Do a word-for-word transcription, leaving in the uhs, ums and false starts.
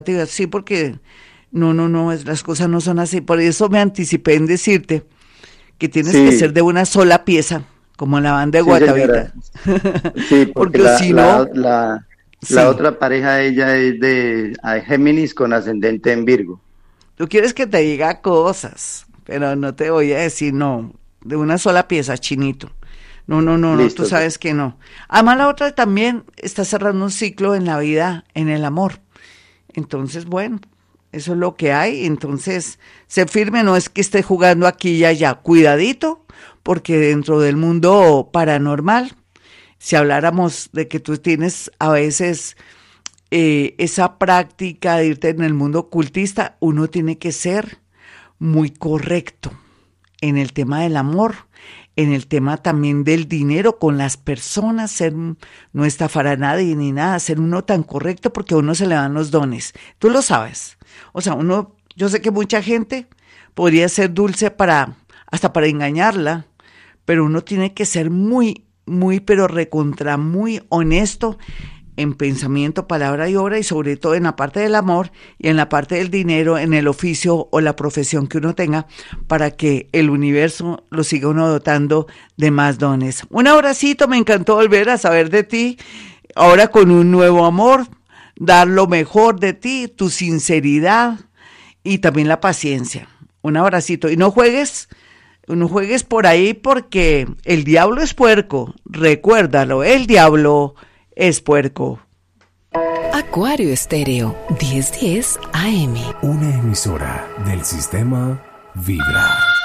Sí, porque no, no, no, es, las cosas no son así. Por eso me anticipé en decirte que tienes que ser Sí, de una sola pieza, como la banda de sí, señora. Guatavita. Sí, porque Porque la, si la, no, la, la sí, otra pareja de ella es de a Géminis con ascendente en Virgo. tú quieres que te diga cosas, pero no te voy a decir no, de una sola pieza, chinito. No, no, no, no, tú Listo. sabes que no. Además, la otra también está cerrando un ciclo en la vida, en el amor. Entonces, bueno, eso es lo que hay. Entonces, sé firme, no es que esté jugando aquí y allá. Cuidadito, porque dentro del mundo paranormal, si habláramos de que tú tienes a veces eh, esa práctica de irte en el mundo ocultista, uno tiene que ser muy correcto en el tema del amor, en el tema también del dinero con las personas, ser, no estafar a nadie ni nada, ser uno tan correcto porque a uno se le dan los dones. Tú lo sabes. O sea, uno, yo sé que mucha gente podría ser dulce para, hasta para engañarla, pero uno tiene que ser muy, muy, pero recontra, muy honesto en pensamiento, palabra y obra, y sobre todo en la parte del amor y en la parte del dinero, en el oficio o la profesión que uno tenga, para que el universo lo siga uno dotando de más dones. Un abracito, me encantó volver a saber de ti, ahora con un nuevo amor, dar lo mejor de ti, tu sinceridad y también la paciencia. Un abracito, y no juegues, no juegues por ahí porque el diablo es puerco, recuérdalo, el diablo es puerco. Acuario Estéreo, diez diez A M. Una emisora del sistema Vibra.